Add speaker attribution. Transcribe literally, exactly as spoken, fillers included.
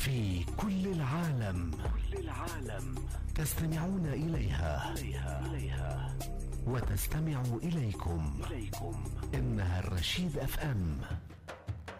Speaker 1: في كل العالم كل العالم تستمعون إليها إليها, إليها وتستمع إليكم إليكم إنها الرشيد أف أم.